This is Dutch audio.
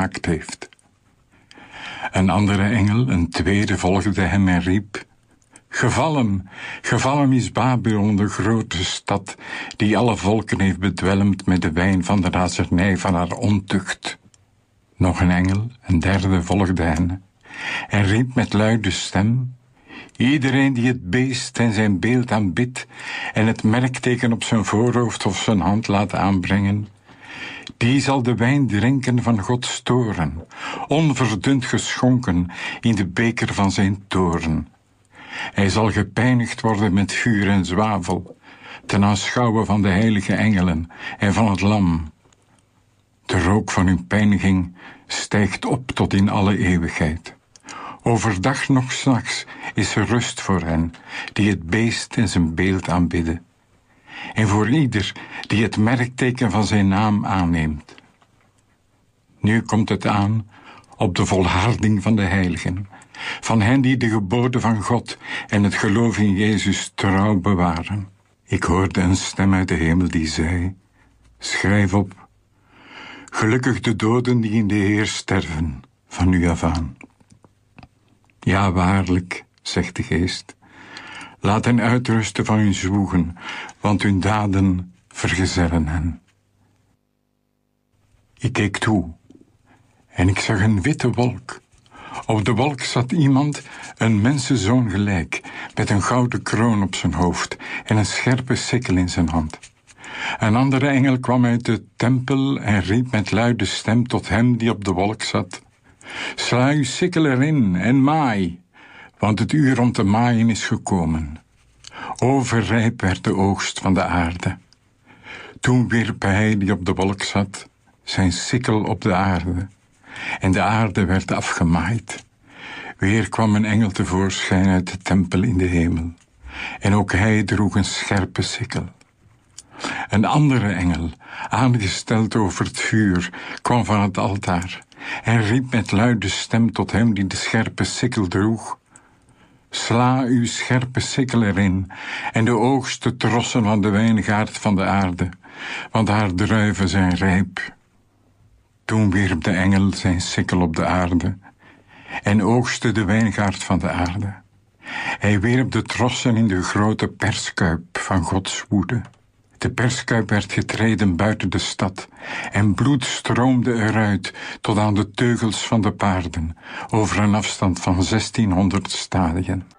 gemaakt heeft. Een andere engel, een tweede, volgde hem en riep: Gevallen, gevallen is Babylon, de grote stad, die alle volken heeft bedwelmd met de wijn van de razernij van haar ontucht. Nog een engel, een derde, volgde hen en riep met luide stem: Iedereen die het beest en zijn beeld aanbidt en het merkteken op zijn voorhoofd of zijn hand laat aanbrengen, die zal de wijn drinken van Gods toorn, onverdund geschonken in de beker van zijn toorn. Hij zal gepijnigd worden met vuur en zwavel, ten aanschouwen van de heilige engelen en van het lam. De rook van hun pijniging stijgt op tot in alle eeuwigheid. Overdag nog 's nachts is er rust voor hen, die het beest en zijn beeld aanbidden. En voor ieder die het merkteken van zijn naam aanneemt. Nu komt het aan op de volharding van de heiligen, van hen die de geboden van God en het geloof in Jezus trouw bewaren. Ik hoorde een stem uit de hemel die zei: Schrijf op, gelukkig de doden die in de Heer sterven, van nu af aan. Ja, waarlijk, zegt de Geest, laat hen uitrusten van hun zwoegen, want hun daden vergezellen hen. Ik keek toe en ik zag een witte wolk. Op de wolk zat iemand, een mensenzoon gelijk, met een gouden kroon op zijn hoofd en een scherpe sikkel in zijn hand. Een andere engel kwam uit de tempel en riep met luide stem tot hem die op de wolk zat: Sla uw sikkel erin en maai, want het uur om te maaien is gekomen. Overrijp werd de oogst van de aarde. Toen wierp hij die op de wolk zat zijn sikkel op de aarde, en de aarde werd afgemaaid. Weer kwam een engel tevoorschijn uit de tempel in de hemel, en ook hij droeg een scherpe sikkel. Een andere engel, aangesteld over het vuur, kwam van het altaar en riep met luide stem tot hem die de scherpe sikkel droeg: Sla uw scherpe sikkel erin en de oogst trossen van de wijngaard van de aarde, want haar druiven zijn rijp. Toen wierp de engel zijn sikkel op de aarde en oogste de wijngaard van de aarde. Hij wierp de trossen in de grote perskuip van Gods woede. De perskuip werd getreden buiten de stad en bloed stroomde eruit tot aan de teugels van de paarden, over een afstand van 1600 stadien.